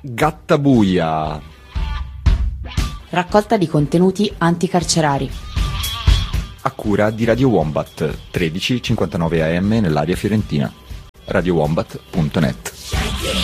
Gattabuia. Raccolta di contenuti anticarcerari. A cura di Radio Wombat, 13:59 AM nell'area fiorentina. radiowombat.net